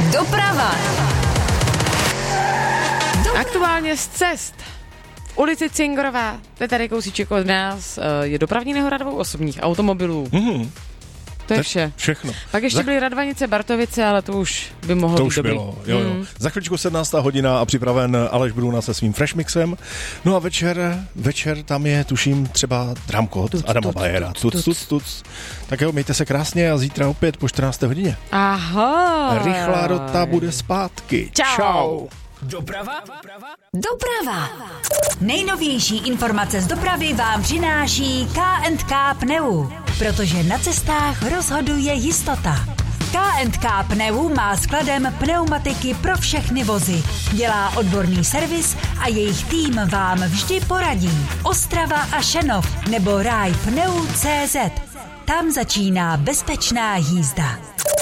Doprava. Aktuálně z cest. V ulici Cingerová, to je tady kousíček od nás, je dopravní nehoda 2 osobních automobilů. To je vše. Všechno. Pak ještě byly Radvanice, Bartovice, ale to už by mohlo to být už dobrý. bylo, jo. Za chvíličku 17. hodina a připraven Aleš Bruna se svým Fresh Mixem. No a večer tam je, tuším, třeba Dramkot Adama Bajera. Tuc. Tak jo, mějte se krásně a zítra opět po 14. hodině. Aha. Rychlá rota bude zpátky. Čau. Doprava. Nejnovější informace z dopravy vám přináší K&K Pneu, protože na cestách rozhoduje jistota. K&K Pneu má skladem pneumatiky pro všechny vozy. Dělá odborný servis a jejich tým vám vždy poradí. Ostrava a Šenov nebo rájpneu.cz. Tam začíná bezpečná jízda.